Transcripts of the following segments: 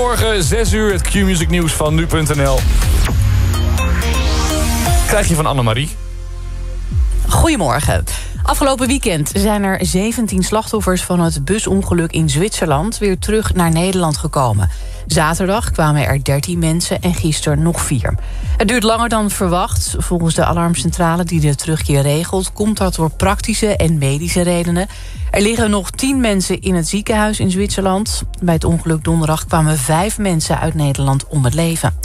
Goedemorgen, 6 uur, het Q-Music nieuws van nu.nl. Krijg je van Annemarie. Goedemorgen. Afgelopen weekend zijn er 17 slachtoffers van het busongeluk in Zwitserland weer terug naar Nederland gekomen. Zaterdag kwamen er 13 mensen en gisteren nog 4. Het duurt langer dan verwacht. Volgens de alarmcentrale die de terugkeer regelt, komt dat door praktische en medische redenen. Er liggen nog 10 mensen in het ziekenhuis in Zwitserland. Bij het ongeluk donderdag kwamen 5 mensen uit Nederland om het leven.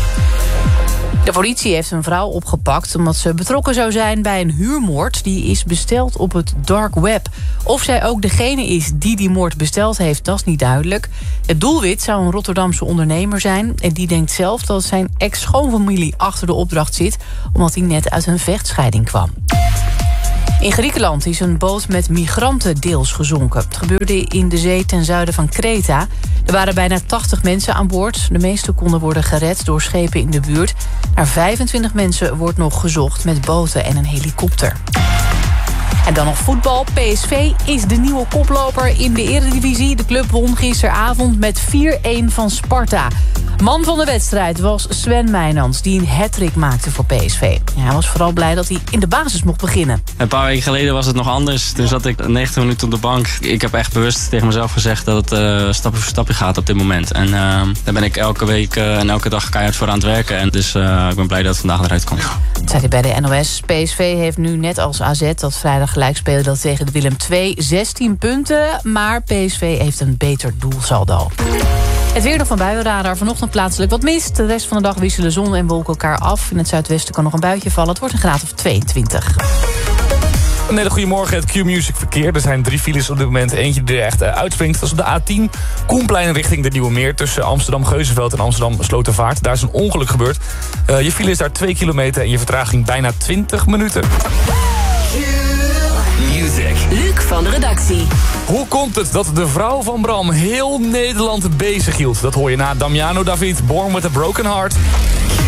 De politie heeft een vrouw opgepakt omdat ze betrokken zou zijn bij een huurmoord die is besteld op het dark web. Of zij ook degene is die moord besteld heeft, dat is niet duidelijk. Het doelwit zou een Rotterdamse ondernemer zijn en die denkt zelf dat zijn ex-schoonfamilie achter de opdracht zit, omdat hij net uit een vechtscheiding kwam. In Griekenland is een boot met migranten deels gezonken. Het gebeurde in de zee ten zuiden van Kreta. Er waren bijna 80 mensen aan boord. De meeste konden worden gered door schepen in de buurt. Naar 25 mensen wordt nog gezocht met boten en een helikopter. En dan nog voetbal. PSV is de nieuwe koploper in de Eredivisie. De club won gisteravond met 4-1 van Sparta. Man van de wedstrijd was Sven Meijnans, die een hat-trick maakte voor PSV. Ja, hij was vooral blij dat hij in de basis mocht beginnen. Een paar weken geleden was het nog anders. Toen zat ik 90 minuten op de bank. Ik heb echt bewust tegen mezelf gezegd dat het stapje voor stapje gaat op dit moment. En daar ben ik elke week en elke dag keihard voor aan het werken. En dus ik ben blij dat het vandaag eruit komt. Dat zei hij bij de NOS. PSV heeft nu net als AZ, dat vrijdag gelijk speelde tegen de Willem II, 16 punten. Maar PSV heeft een beter doelsaldo. Het weer nog van buienradar. Vanochtend plaatselijk wat mist. De rest van de dag wisselen zon en wolken elkaar af. In het zuidwesten kan nog een buitje vallen. Het wordt een graad of 22. Een hele goede morgen, het Q-Music verkeer. Er zijn 3 files op dit moment. Eentje die er echt uitspringt. Dat is op de A10. Koenplein richting de Nieuwe Meer. Tussen Amsterdam-Geuzenveld en Amsterdam-Slotervaart. Daar is een ongeluk gebeurd. Je file is daar 2 kilometer en je vertraging bijna 20 minuten. Luc van de redactie. Hoe komt het dat de vrouw van Bram heel Nederland bezig hield? Dat hoor je na Damiano David, Born with a Broken Heart.